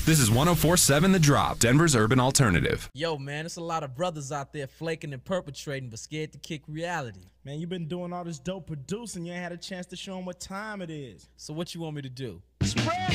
This is 104.7 The Drop, Denver's urban alternative. Yo, man, there's a lot of brothers out there flaking and perpetrating, but scared to kick reality. Man, you been doing all this dope producing. You ain't had a chance to show them what time it is. So what you want me to do?